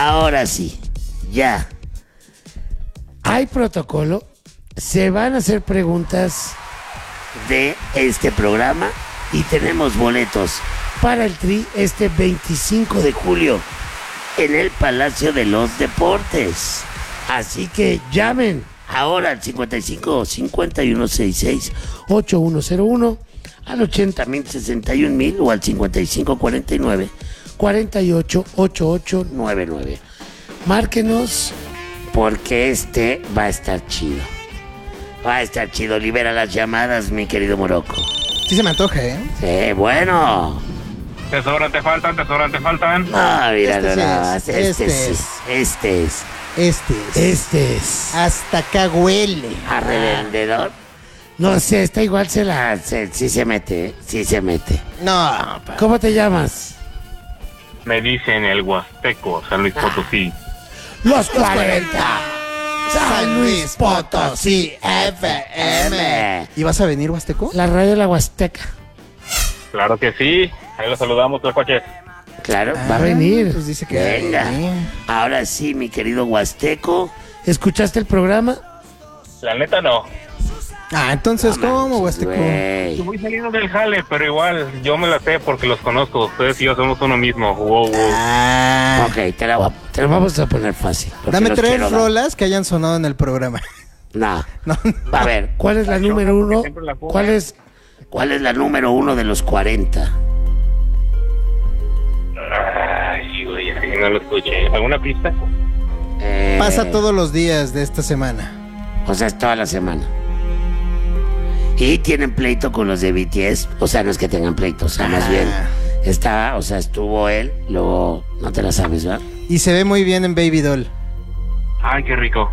ahora sí, ya. Hay protocolo, se van a hacer preguntas de este programa y tenemos boletos para el Tri este 25 de julio en el Palacio de los Deportes. Así que llamen ahora al 55 5166 8101, al 80.061.000 o al 5549 488899. Márquenos porque este va a estar chido. Va a estar chido. Libera las llamadas, mi querido Morocco. Sí se me antoja, ¿eh? Sí, bueno. Te sobran, te faltan. No, mira, Este es. Hasta acá huele. A revendedor. No sé, esta igual sí se mete, sí se mete. No, ¿Cómo te llamas? Me dicen el Huasteco, San Luis Potosí. Los 40. San Luis Potosí FM. ¿Y vas a venir, Huasteco? La radio de la Huasteca. Claro que sí. Ahí lo saludamos, los coches. Claro, va a venir. Pues dice que venga. Ahora sí, mi querido Huasteco. ¿Escuchaste el programa? La neta no. Entonces, ¿cómo, Huasteco? Yo voy saliendo del jale, pero igual, yo me la sé porque los conozco. Ustedes y yo somos uno mismo. Wow. Ok, te la vamos a poner fácil. Dame 3 rolas que hayan sonado en el programa. No. A ver, ¿cuál es la número 1? ¿Cuál es la número 1 de los 40? Ay, güey, no lo escuché. ¿Alguna pista? Pasa todos los días de esta semana. O sea, es toda la semana. Y tienen pleito con los de BTS. O sea, no es que tengan pleito, o sea, más bien estuvo él, luego no te la sabes, ¿verdad? Y se ve muy bien en Baby Doll. Ay, qué rico.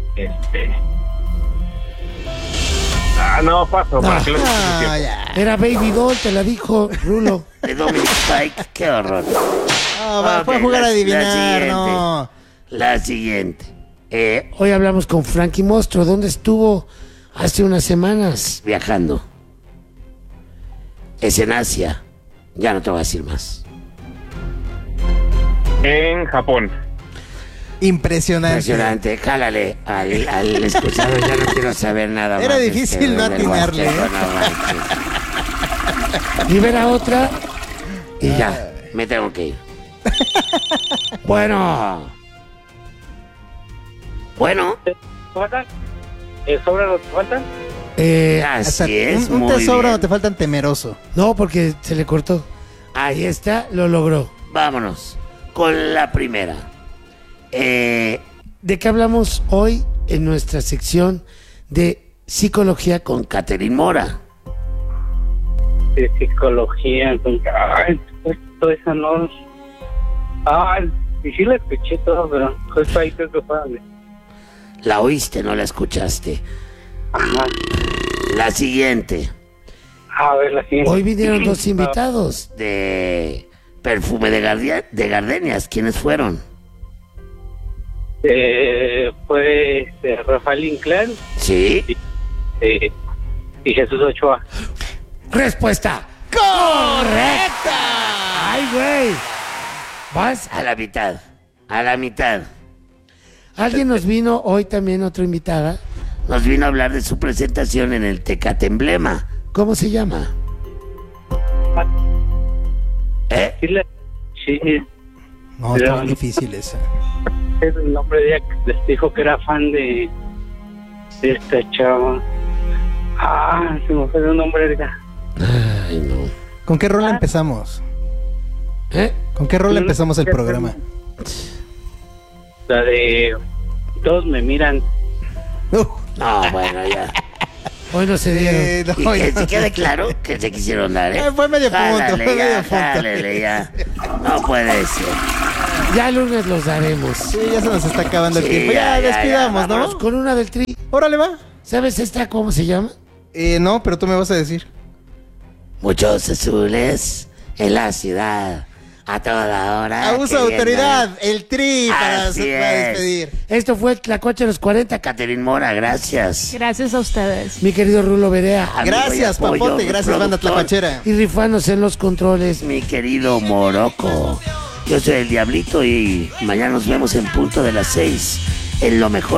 No, paso. No. ¿Para qué lo Ya. Era Baby Doll, te la dijo Rulo. De Dominic Spike, qué horror. Fue a jugar a adivinar, no. La siguiente. Hoy hablamos con Frankie Mostro. ¿Dónde estuvo hace unas semanas viajando? Es en Asia. Ya no te voy a decir más. En Japón. Impresionante. Jálale al escuchado. Ya no quiero saber nada más. Era difícil no atinarle. Libera otra y ya, me tengo que ir. Bueno. ¿Sobra lo que faltan? Así es. Un te sobra o te faltan temeroso. No, porque se le cortó. Ahí está, lo logró. Vámonos con la primera. ¿De qué hablamos hoy en nuestra sección de psicología con Catherine Mora? De psicología con... toda esa no... y sí la escuché todo, pero justo ahí creo que fue. La oíste, no la escuchaste. Ajá. La siguiente. A ver, la siguiente. Hoy vinieron 2 invitados de Perfume de Gardenias. ¿Quiénes fueron? Fue Rafael Inclán. Sí. Y Jesús Ochoa. Respuesta correcta. Ay, güey. Vas a la mitad. A la mitad. Alguien nos vino hoy también, otra invitada. Nos vino a hablar de su presentación en el Tecate Emblema. ¿Cómo se llama? Sí. No, está muy difícil esa. Es el nombre de ella que les dijo que era fan de esta chava. Se me fue el nombre de ella. Ay, no. ¿Con qué rola empezamos? ¿Con qué rola empezamos el programa? La de Todos me miran. No, bueno, ya. Hoy no se dieron. Y que se quede claro que se quisieron dar, Fue medio punto, Jálale, ya. No puede ser. Ya el lunes los daremos. Sí, ya se nos está acabando el Sí, tiempo. Ya despidamos, ¿no? Vámonos con una del Tri. Órale, va. ¿Sabes esta cómo se llama? No, pero tú me vas a decir. Muchos azules en la ciudad. A toda hora. Abuso de autoridad, el Tri para Así despedir. Esto fue La Cocha de los 40, Catherine Mora, gracias. Gracias a ustedes. Mi querido Rulo Berea. Gracias, Papote, gracias, banda tlapachera. Y rifanos en los controles, mi querido Morocco. Yo soy el Diablito y mañana nos vemos en punto de las 6 en lo mejor